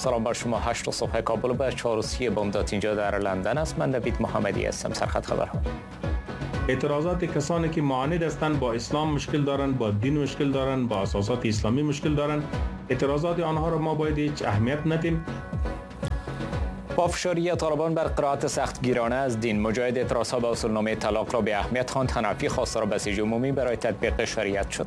سلام بر شما. 8 صبح کابل به 4:30 بامداد اینجا در لندن است. من نوید محمدی هستم. سرخط خبرها. اعتراضات کسانی که معاند هستند با اسلام مشکل دارند، با دین مشکل دارند، با اساسات اسلامی مشکل دارند، اعتراضات آنها را ما باید هیچ اهمیت ندیم. پافشاری طالبان بر قرائت سختگیرانه از دین، مجاهد اعتراضها به اصولنامه طلاق را به اهمیت خواند. حنفی خواستار بسیج عمومی برای تطبیق شریعت شد.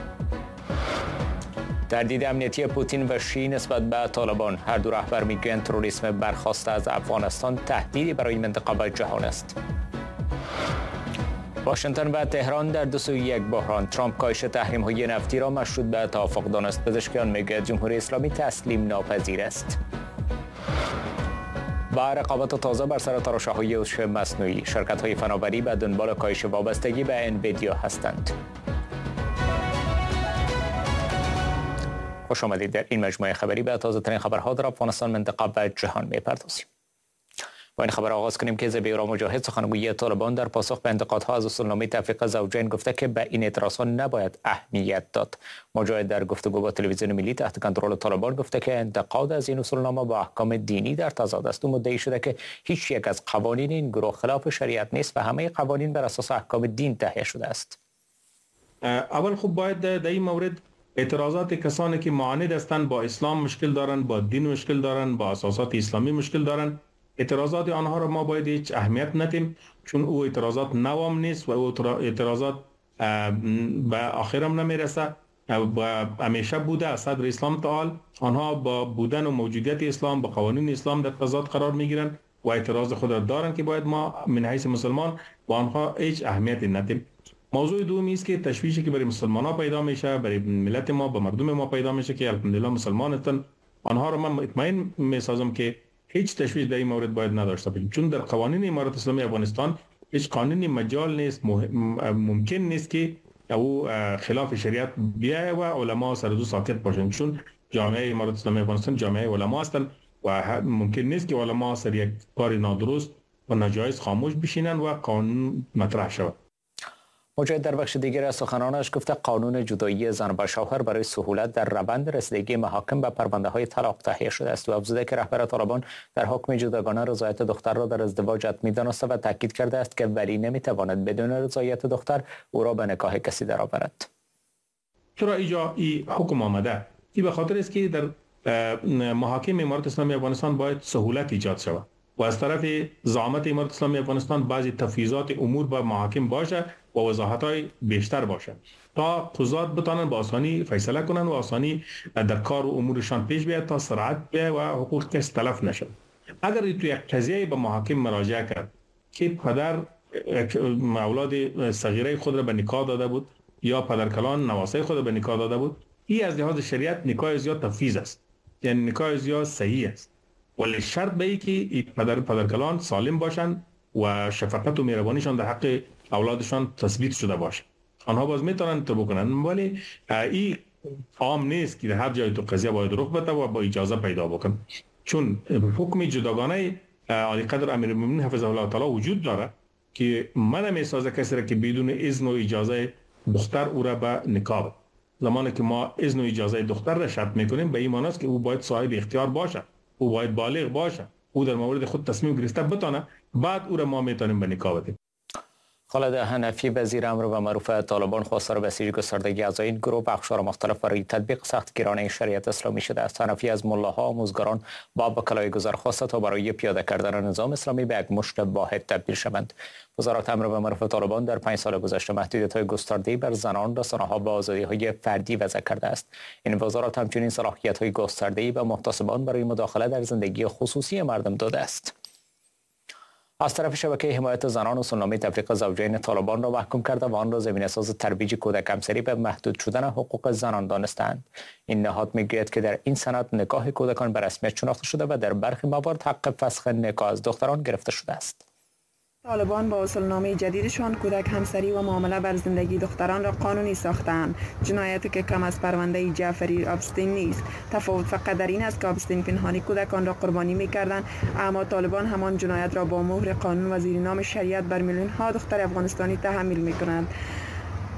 تردید امنیتی پوتین و شی نسبت به طالبان، هر دو رهبر میگویند تروریسم برخاسته از افغانستان تهدیدی برای منطقه و جهان است. واشنگتن و تهران در دو سوی یک بحران. ترامپ کاهش تحریم‌های نفتی را مشروط به توافق دانست. پزشکیان میگویند جمهوری اسلامی تسلیم ناپذیر است. و رقابت تازه بر سر تراشه‌های هوش مصنوعی، شرکت‌های فناوری به دنبال کاهش وابستگی به انویدیا هستند. خوش آمدید. در این مجموعه خبری به تازه‌ترین خبرها در افغانستان، منطقه و جهان می‌پردازیم. با این خبر آغاز کنیم که زبیرا مجاهد، سخنگوی طالبان، در پاسخ به انتقادها از اصولنامه تفریق زوجین گفته که به این اعتراضات نباید اهمیت داد. مجاهد در گفتگو با تلویزیون ملی تحت کنترل طالبان گفته که انتقاد از این اصولنامه با احکام دینی در تضاد است. او مدعی شده که هیچ یک از قوانین این گروه خلاف شریعت نیست و همه قوانین بر اساس احکام دین تهیه شده است. اول خوب باید در این مورد اعتراضات کسانی که معاند هستند با اسلام مشکل دارند، با دین مشکل دارند، با اساسات اسلامی مشکل دارند، اعتراضات آنها را ما باید هیچ اهمیت ندیم، چون او اعتراضات نوام نیست و او اعتراضات به آخر هم نمیرسه و همیشه بوده از صدر اسلام تا حال آنها با بودن و موجودیت اسلام با قوانین اسلام در تضاد قرار میگیرند و اعتراض خود را دارند که باید ما من حیث مسلمان با آنها هیچ اهمیت ندیم. موضوع دومی است که تشویشی که برای مسلمان ها پیدا میشه، برای ملت ما، به مردم ما پیدا میشه که الحمدلله مسلمان هستند، آنها را من مطمئن میسازم که هیچ تشویش در این مورد باید نداشته باشیم، چون در قوانین امارت اسلامی افغانستان هیچ قانونی مجال نیست، ممکن نیست که او خلاف شریعت بیاید و علما سر دو ساکت باشند، چون جامعه امارت اسلامی افغانستان جامعه علما هستند و ممکن نیست که علما سر یک کار نادرست و ناجایز خاموش بشینند و قانون مطرح شود. مجاهد در بخش دیگر از سخنانش گفته قانون جدایی زن و شوهر برای سهولت در روند رسیدگی محاکم به پرونده‌های طلاق تهیه شده است و افزوده که رهبر طالبان در حکم جداگانه رضایت دختر را در ازدواج حتمی دانسته و تاکید کرده است که ولی نمیتواند بدون رضایت دختر او را به نکاح کسی درآورد. چرا این حکم آمده؟ این به خاطر است که در محاکم امارت اسلامی افغانستان باید سهولت ایجاد شود و از طرف زعامت امارت اسلامی افغانستان بعضی تفویضات امور به محاکم باشه و وضاحت‌های بیشتر باشه تا قضات بتانن با آسانی فیصله کنن و آسانی در کار و امورشان پیش بیاد تا سرعت بیاد و حقوق کس تلف نشه. اگر تو یک قضیه به محاکم مراجعه کرد که پدر اولاد صغیره خود را به نکاح داده بود یا پدرکلان نواسه خود را به نکاح داده بود، این از لحاظ شریعت نکاح زیاد تفویض است، یعنی نکاح زیاد صحیح است، ولی شرط به ای که پدرکلان سالم باشند و شفقت و مهربانیشان در حق اولادشان تثبیت شده باشه. آنها باز میتونن تو بکنن، ولی این عام نیست که در هر جای تو قضیه باید رخ بده و با اجازه پیدا بکن، چون حکم جداگانه عالی قدر امیرالمومنین حفظه الله تعالی وجود داره که من میسازه کسی را که بدون اذن و اجازه دختر او را به نکاح. زمانی که ما اذن و اجازه دختر را شرط میکنیم به این معنی است که او باید صاحب اختیار باشه، او باید بالغ باشه، او در مورد خود تصمیم گرفته بتونه، بعد او را ما میتونیم به نکاح بدیم. خالد حنفی وزیر امر و معروف طالبان خواستار بسیج گستردگی اعضای این گروه به اقشار مختلف برای تطبیق سختگیرانه شریعت اسلامی شده است. حنفی از ملاها و آموزگاران با وکلای گذار خواسته تا برای پیاده کردن نظام اسلامی به یک مشت واحد تبدیل شوند. وزارت امر و معروف طالبان در 5 سال گذشته محدودیت‌های گسترده‌ای بر زنان، رسانه‌ها و آزادی‌های فردی وضع کرده است. این وزارت همچنین صلاحیت‌های گسترده‌ای به محتسبان برای مداخله در زندگی خصوصی مردم داده است. از طرف شبکه حمایت زنان اصولنامه تفریق زوجین طالبان را محکوم کرده و آن را زمینه‌ساز ترویج کودک همسری به محدود شدن حقوق زنان دانستند. این نهاد میگوید که در این سند نکاح کودکان به رسمیت شناخته شده و در برخی موارد حق فسخ نکاح از دختران گرفته شده است. طالبان با اصولنامه جدیدشان کودک همسری و معامله بر زندگی دختران را قانونی ساختند. جنایتی که کم از پرونده جعفری آبستین نیست. تفاوت فقط در این است که آبستین پنهانی کودکان را قربانی می‌کردند، اما طالبان همان جنایت را با مهر قانون و زیر نام شریعت بر میلیون‌ها دختر افغانستانی تحمیل می‌کنند.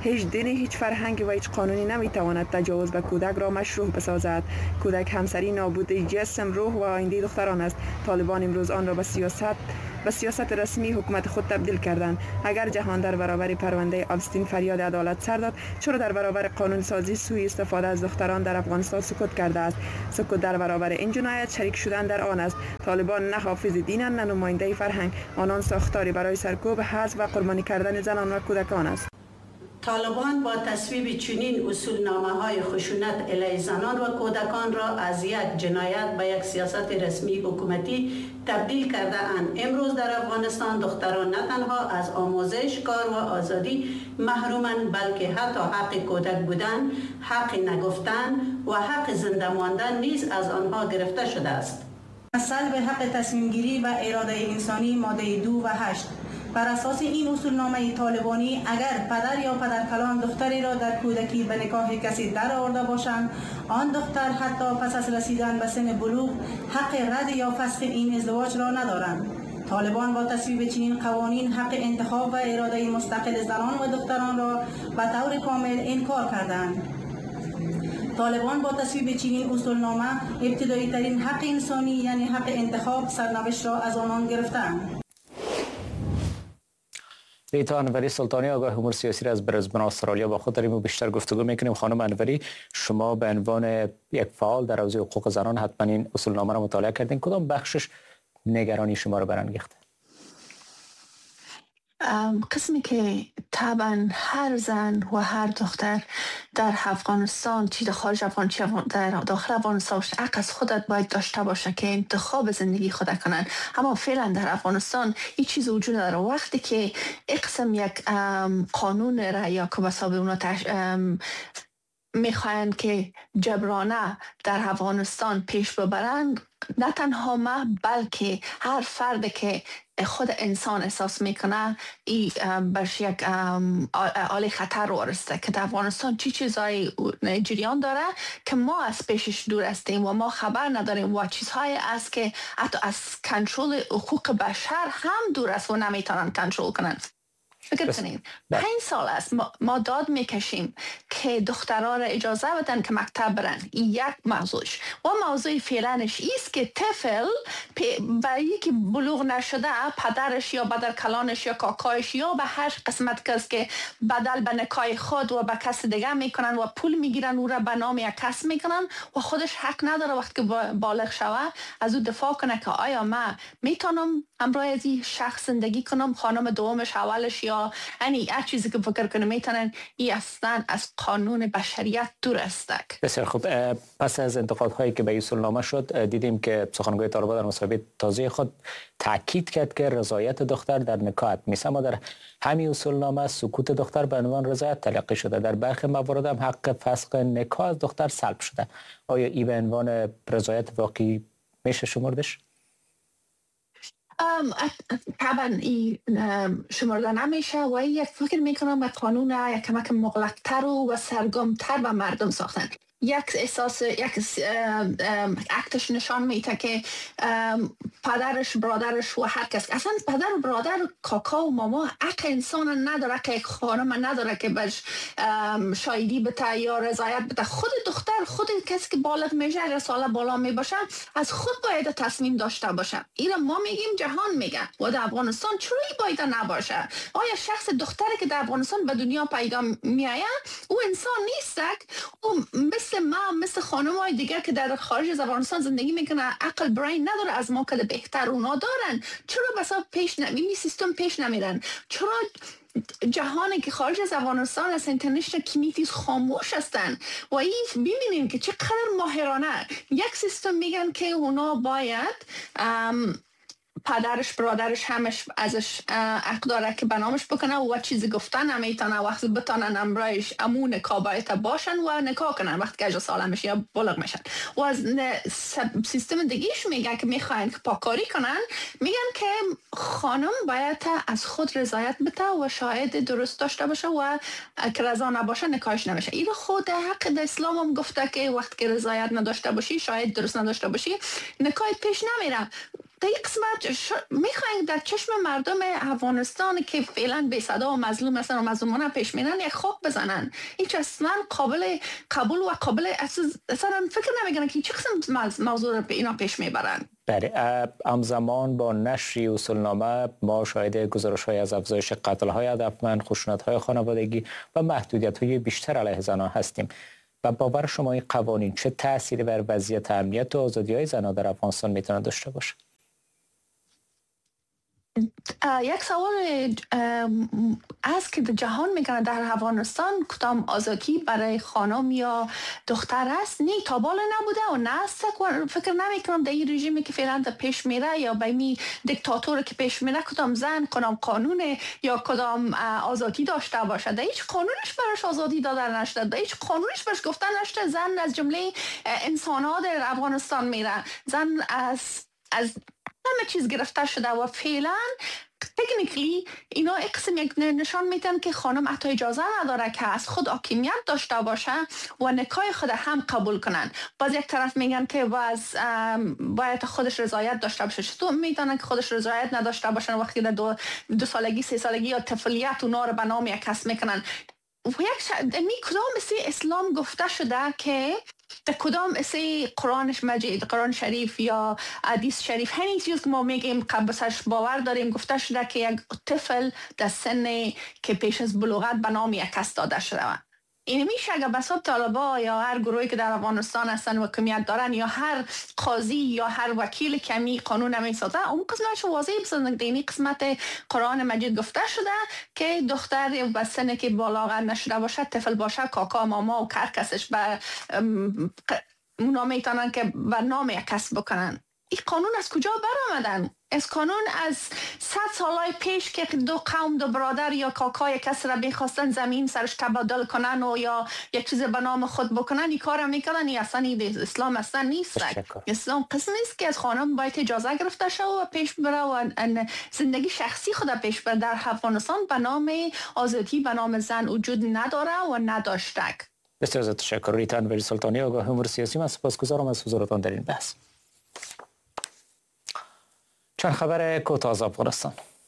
هیچ دین، هیچ فرهنگی و هیچ قانونی نمیتواند تجاوز به کودک را مشروع بسازد. کودک همسری نابودی جسم، روح و آینده دختران است. طالبان امروز آن را به سیاست رسمی حکومت خود تبدیل کردند. اگر جهان در برابر پرونده ابستین فریاد عدالت سر داد، چرا در برابر قانون سازی سوء استفاده از دختران در افغانستان سکوت کرده است؟ سکوت در برابر این جنایت شریک شدن در آن است. طالبان نه حافظ دینند نه نماینده فرهنگ. آنان ساختاری برای سرکوب، حذف و قربانی کردن زنان و کودکان است. طالبان با تصویب چنین اصولنامه‌های خشونت علیه زنان و کودکان را از یک جنایت به یک سیاست رسمی حکومتی تبدیل کرده اند. امروز در افغانستان دختران نه تنها از آموزش، کار و آزادی محرومند، بلکه حتی حق کودک بودن، حق نگفتن و حق زنده ماندن نیز از آنها گرفته شده است. سلب حق تصمیم گیری و اراده انسانی ماده 2 و 8. بر اساس این اصولنامه طالبانی اگر پدر یا پدرکلان دختری را در کودکی به نکاح کسی در آورده باشند، آن دختر حتی پس از رسیدن به سن بلوغ حق رد یا فسخ این ازدواج را ندارند. طالبان با تصویب چنین قوانین حق انتخاب و اراده مستقل زنان و دختران را به طور کامل انکار کردند. طالبان با تصویب چنین اصولنامه ابتدایی ترین حق انسانی یعنی حق انتخاب سرنوشت را از آنان گرفتند. ریتا انوری سلطانی آگاه امور سیاسی را از برزبن استرالیا با خود داریم و بیشتر گفتگو میکنیم. خانم انوری، شما به عنوان یک فعال در حوزه حقوق زنان حتما این اصولنامه را مطالعه کردین. کدام بخشش نگرانی شما را برانگیخته؟ قسمی که طبعا هر زن و هر دختر در افغانستان، چی در خارج افغانستان، چی در داخل افغانستان، حق از خودت باید داشته باشه که انتخاب زندگی خود کنن. اما فعلا در افغانستان این چیز وجود داره. وقتی که اقسم یک قانون را یا که بسابه اونا میخواین که جبرانه در افغانستان پیش ببرند، نه تنها ما بلکه هر فرد که خود انسان احساس میکنه ای برش یک آل خطر وارسته که در افغانستان چی چیزهای جریان داره که ما از پیشش دور هستیم و ما خبر نداریم و چیزهای است که حتی از کنترل حقوق بشر هم دور است و نمیتونن کنترل کنن. فکر کنید 5 سال است ما داد میکشیم که دخترها را اجازه بدن که مکتب برن. این یک موضوعش. و موضوع فعلانش ایست که طفل برای که بلوغ نشده پدرش یا پدرکلانش یا کاکایش یا به هر قسمت کس که بدل به نکاح خود و به کس دیگه میکنن و پول میگیرن او را به نام یک کس میکنن و خودش حق نداره وقتی که بالغ شوه از او دفاع کنه که آیا من میتونم همراه از این شخص زندگی کنم، خانم دومش اولش یا یعنی هر چیزی که فکر کنه میتونن. این اصلا از قانون بشریت دور است. بسیار خوب. پس از انتقادهایی که به این اصولنامه شد دیدیم که سخنگوی طالبان در مصاحبه تازه خود تاکید کرد که رضایت دختر در نکاح میشه، اما در همین اصولنامه سکوت دختر به عنوان رضایت تلقی شده. در برخی موارد هم حق فسخ نکاح از دختر سلب شده. آیا این به عنوان رضایت واقعی میشه شمردش؟ طبعا این شمرده نمیشه و یک فکر میکنم به قانون یک کمک مغلقتر و سرگمتر به مردم ساختن. یک احساس یک اکتش نشان میده که پدرش، برادرش و هر کس، اصلا پدر و برادر، کاکا و ماما حق انسان نداره که یک خانم نداره که برش شایدی بده یا رضایت بده. خود دختر، خود کسی که بالغ میشه، اگر سال بالا میباشه از خود باید تصمیم داشته باشه. اینا ما میگیم، جهان میگه و در افغانستان چرا باید نباشه؟ آیا شخص دختری که در افغانستان به دنیا پیدا میآید او انسان نیست؟ او مثل خانم‌های دیگر که در خارج از افغانستان زندگی میکنه عقل برین نداره از ما که بهتر اونا دارن. چرا بسا پیش این سیستم پیش نمیرن؟ چرا جهانی که خارج از افغانستان از اینترنشنال کمیونیتیز خاموش هستن و این ببینین که چقدر ماهرانه یک سیستم میگن که اونا باید پدرش، برادرش همش ازش حق داره که بنامش بکنه و چیزی گفتن نمیتونه وقتی بتانن امرایش امون نکاح باشن و نکاح کنن وقتی که 18 ساله میشه یا بلوغ میشن. و از سیستم دیگهش میگن که میخواین که پاکاری کنن، میگن که خانم باید از خود رضایت بده و شاهد درست داشته باشه و که رضا نباشه نکاحش نمیشه. این خود حق در اسلام هم گفته که وقتی که رضایت نداشته باشی، شاهد درست نداشته باشی، نکاح پیش نمیره. در این قسمت میخواین در چشم مردم افغانستان که فعلا بی صدا و مظلوم هستن و مظلومانه پیش میرن یک خاک بزنن. هیچ اصلا قابل قبول و قابل اصلا فکر نمیکنن که چه قسم موضوع رو به اینا پیش میبرن. بله، همزمان با نشر اصولنامه ما شاهد گزارش‌های از افزایش قتل‌های هدفمند، خشونت‌های خانوادگی و محدودیت‌های بیشتر علیه زنان هستیم. و باور شما این قوانین چه تأثیری بر وضعیت امنیت و آزادی‌های زنان در افغانستان میتونه داشته باشه؟ یک سوال است که جهان میکنه در افغانستان کدام آزادی برای خانم یا دختر است؟ نه تا بالا نبوده و نه فکر نمیکنم در این رژیمی که فعلا پیش میره یا به این دیکتاتور که پیش میره کدام زن کدام قانون یا کدام آزادی داشته باشه. در هیچ قانونش برش آزادی داده نشده، در هیچ قانونش برش گفته نشده زن از جمله انسان‌ها در افغانستان میره، زن از همه چیز گرفته شده و فعلا تکنیکلی اینا یک قسم نشان میدن که خانم حتی اجازه نداره که از خود حاکمیت داشته باشه و نکاح خود هم قبول کنن. باز یک طرف میگن که باید خودش رضایت داشته باشه. چطور میدونن که خودش رضایت نداشته باشن وقتی در دو سالگی 3 سالگی یا طفولیت اونا رو به نام یک کس میکنن؟ و کدام مثل اسلام گفته شده که در کدام اسی قرآنش مجید، قرآن شریف یا حدیث شریف، همین چیز که ما میگیم قبلش باور داریم گفته شده که یک طفل در سن که پیش از بلوغت به نام یک کس داده شده. این میشه اگر بساب طالبا یا هر گروهی که در افغانستان هستن و حکومت دارن یا هر قاضی یا هر وکیل کمی قانون نمیسازه، اون قسمتش واضح بسازن. در این قسمت قرآن مجید گفته شده که دختر به سن که بلوغت نشده باشه، طفل باشه، کاکا ماما و هر کسش به اونا میتونن که به نام یک کس بکنن. این قانون از کجا برآمدن؟ از قانون از 100 سالای پیش که دو قوم، دو برادر یا کاکای کس را بخواستن زمین سرش تبادل کنن و یا یک چیز به نام خود بکنن، این کار میکنن. این اصلا اسلام اصلا نیست. اسلام قسم نیست که از خانم باید اجازه گرفته شد و پیش بره و زندگی شخصی خود پیش بره. در افغانستان به نام آزادی به نام زن وجود نداره و نداشته. بسیار تشکر. ریتا انوری سلطانی، آگاه امور سیاسی. من سپاسگزارم از حضورتان در این بحث. چند خبر کوتاه از افغانستان.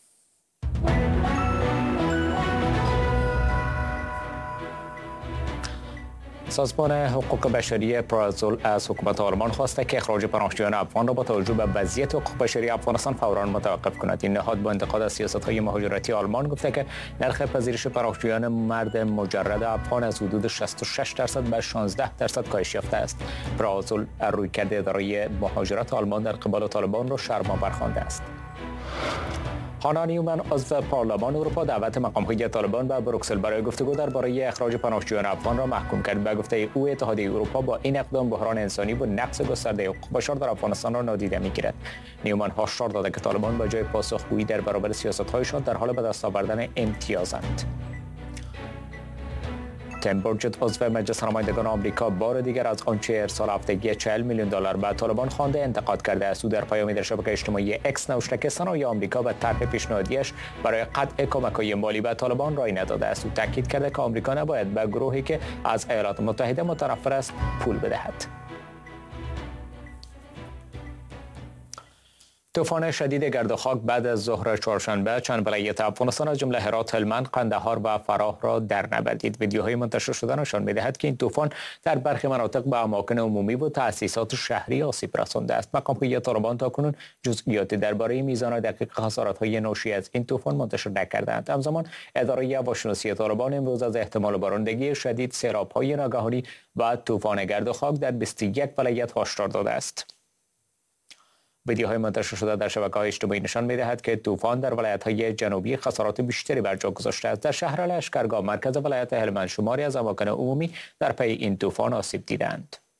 سازمان حقوق بشری پرازول از حکومت آلمان خواسته که اخراج پناهجویان افغان را با توجه به وضعیت حقوق بشری افغانستان فوراً متوقف کند. این نهاد با انتقاد از سیاست‌های مهاجرتی آلمان گفته که نرخ پذیرش پناهجویان مرد مجرد افغان از حدود 66% به 16% کاهش یافته است. پرازول رویکرد اداره مهاجرت آلمان در قبال طالبان را شرم‌آور خوانده است. هانا نیومن، عضو پارلمان اروپا، دعوت مقام‌های طالبان به بروکسل برای گفتگو درباره اخراج پناهجویان افغان را محکوم کرد. به گفته او اتحادیه اروپا با این اقدام بحران انسانی و نقض گسترده حقوق بشر در افغانستان را نادیده می‌گیرد. نیومن هشدار داده که طالبان به جای پاسخگویی در برابر سیاست‌هایشان در حال به دست آوردن امتیازند. تیم برجت، عضو مجلس نمایندگان آمریکا، بار دیگر از آنچه ارسال هفتگی $40 میلیون به طالبان خوانده انتقاد کرده است. او در پیامی در شبکه اجتماعی اکس نوشته که صنایع آمریکا به طرح پیشنهادیش برای قطع کمک‌های مالی به طالبان رای نداده است. او تاکید کرده که آمریکا نباید به گروهی که از ایالات متحده متنفر است پول بدهد. طوفان شدید گرد و خاک بعد از ظهر چهارشنبه چند ولایت افغانستان از جمله هرات، هلمند، قندهار و فراه را در نوردید. ویدیوهای منتشر شده نشان می‌دهد که این طوفان در برخی مناطق به اماکن عمومی و تأسیسات شهری آسیب رسانده است. مقام‌های طالبان تاکنون جزئیاتی درباره میزان دقیق خسارت‌های ناشی از این طوفان منتشر نکردند. همزمان اداره هواشناسی طالبان امروز از احتمال بارندگی شدید، سیلاب‌های ناگهانی و طوفان گرد و خاک در 21 ولایت هشدار داده است. ویدیوهای منتشر شده در شبکه‌های اجتماعی نشان می‌دهد که طوفان در ولایت‌های جنوبی خسارات بیشتری بر جا گذاشته است. در شهر لشکرگاه مرکز ولایت هلمند شماری از اماکن عمومی در پی این طوفان آسیب دیدند.